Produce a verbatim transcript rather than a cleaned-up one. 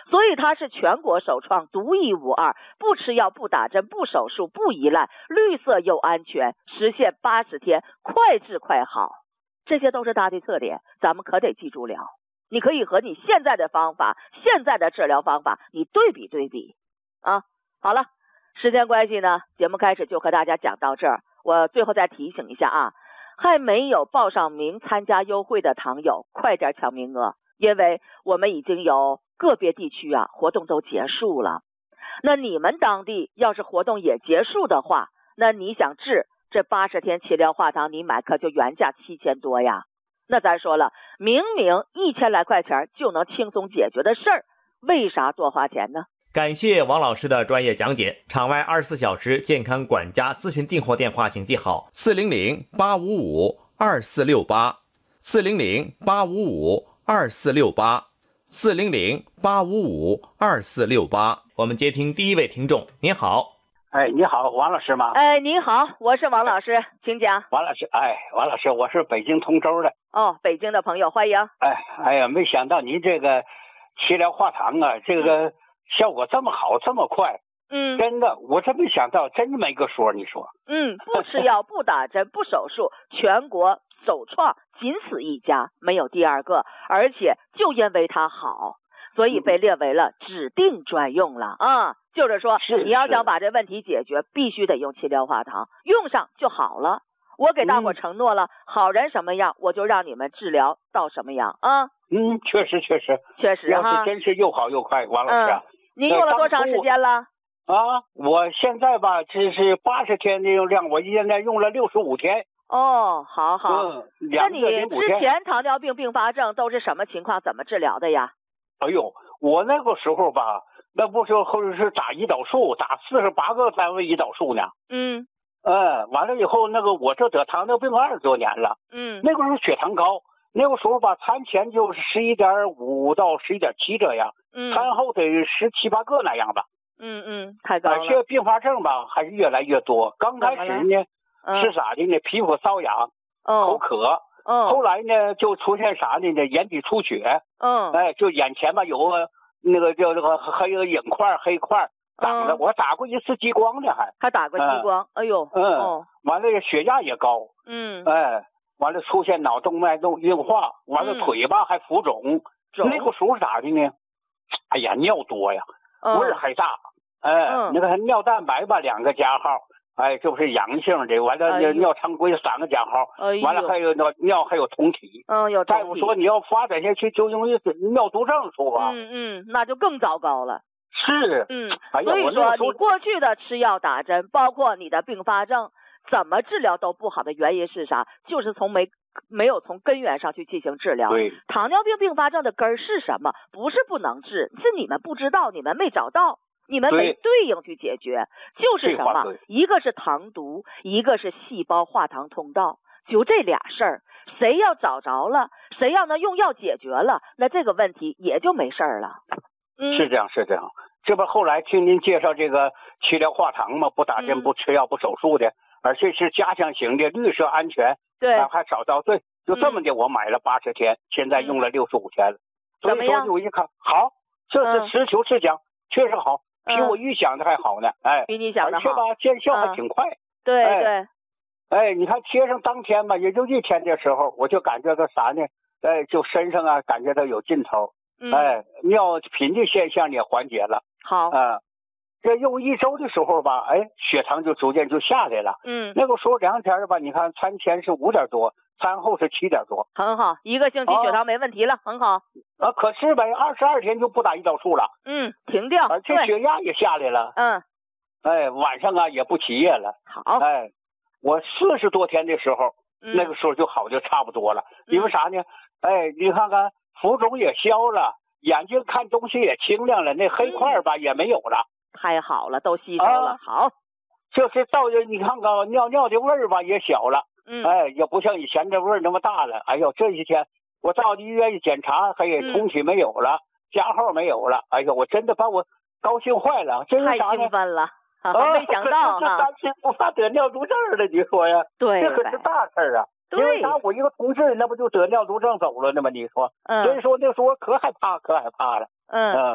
所以它是全国首创，独一无二，不吃药、不打针、不手术、不依赖，绿色又安全，实现八十天快治快好。这些都是它的特点，咱们可得记住了。你可以和你现在的方法、现在的治疗方法，你对比对比啊。好了，时间关系呢，节目开始就和大家讲到这儿。我最后再提醒一下啊，还没有报上名参加优惠的糖友，快点抢名额，因为我们已经有个别地区啊活动都结束了。那你们当地要是活动也结束的话，那你想治这八十天气疗化糖，你买可就原价七千多呀。那咱说了，明明一千来块钱就能轻松解决的事儿，为啥多花钱呢？ 感谢王老师的专业讲解。场外二十四小时健康管家咨询订货电话请记好：四零零八五五二四六八，四零零八五五二四六八，四零零八五五二四六八。我们接听第一位听众，您好。 哎，你好，王老师吗？ 哎，您好，我是王老师，请讲。 王老师，哎，王老师，我是北京通州的。 哦，北京的朋友欢迎。 哎，哎呀，没想到您这个气疗化糖啊，这个效果这么好，这么快。 嗯， 真的，我真没想到，真没个说，你说。 嗯，不吃药，不打针，不手术，全国首创，仅此一家，没有第二个，而且就因为它好，所以被列为了指定专用了啊。就是说，你要想把这问题解决，必须得用气疗化糖，用上就好了。我给大伙承诺了，嗯、好人什么样，我就让你们治疗到什么样啊。 嗯，确实确实确实哈， 要是真是又好又快，王老师啊。 嗯、您用了多长时间了？ 啊，我现在吧，这是八十天的用量，我现在用了六十五天。 哦，好好。 嗯， 那你之前糖尿病并发症都是什么情况？怎么治疗的呀？ 哎呦，我那个时候吧。那不是后是打胰岛素，打四十八个单位胰岛素呢。 嗯， 嗯，完了以后，那个我这得糖尿病二十多年了。 嗯， 那个时候血糖高，那个时候吧，餐前就是十一点五到十一点七这样， 嗯， 餐后得十七八个那样吧。 嗯嗯，太高了。 而且并发症吧还是越来越多。刚开始呢、嗯、是啥的呢？皮肤瘙痒， 哦、 口渴。 嗯， 后来呢就出现啥呢？呢眼底出血。 嗯， 哎，就眼前吧有个。那个叫这个黑个影块黑块长的、嗯，我打过一次激光呢，还还打过激光，嗯、哎呦， 嗯， 哦、 完了血压也高， 嗯， 哎，完了出现脑动脉动硬化，完了腿吧、嗯、还浮肿，那个时候咋的呢？哎呀，尿多呀， 嗯、 味儿还大，哎、 嗯， 那个尿蛋白吧两个加号。哎，这不是阳性的，完了、哎、尿常规三个加号， 哎、 完了还有那尿还有酮体， 嗯，有大夫说你要发展下去就容易尿毒症，说吧， 嗯嗯，那就更糟糕了。 是， 嗯， 哎呀， 所以说你过去的吃药打针，包括你的并发症，怎么治疗都不好的原因是啥？就是从没没有从根源上去进行治疗。 对， 糖尿病并发症的根儿是什么？不是不能治，是你们不知道，你们没找到。你们没对应去解决，就是什么？一个是糖毒，一个是细胞化糖通道，就这俩事儿，谁要找着了，谁要能用药解决了，那这个问题也就没事儿了。嗯， 是这样，是这样。这不后来听您介绍这个气疗化糖嘛，不打针、嗯、不吃药、不手术的，而且是加强型的，绿色安全， 对， 还找到对，就这么的，我买了八十天，嗯、现在用了六十五天了。 怎么样？ 所以说我一看，好，这是实求是讲，确实好。比我预想的还好呢，哎， 比你想的好， 而且吧，见效还挺快。 嗯、对对， 哎，你看贴上当天吧，也就一天的时候，我就感觉到啥呢？哎，就身上啊，感觉到有劲头， 嗯、 哎，尿频的现象也缓解了。 好， 啊、呃，这用一周的时候吧，哎，血糖就逐渐就下来了。 嗯， 那个时候两天吧，你看餐前是五点多，餐后是七点多， 很好，一个星期血糖没问题了，啊、很好。 啊，可是呗，二十二天就不打胰岛素了。 嗯，停掉， 而且血压也下来了。 嗯， 哎，晚上啊也不起夜了。 好， 哎，我四十多天的时候， 嗯、 那个时候就好就差不多了。 嗯、 因为啥呢？哎，你看看浮肿也消了，眼睛看东西也清亮了，那黑块吧、嗯、也没有了。 太好了，都吸收了。啊、好， 就是到你看看尿尿的味儿吧也小了。 嗯， 哎，也不像以前这味儿那么大了。哎呦，这几天。我到医院一检查，嘿，酮体没有了，加号没有了，哎呦，我真的把我高兴坏了，这是啥呢？ 太兴奋了，啊、没想到这担心不怕得尿毒症了，你说呀？ 对， 这可是大事啊！ 对， 因为啥？我一个同事，那不就得尿毒症走了呢吗？你说， 嗯， 所以说那时候我可害怕，可害怕了， 嗯。 嗯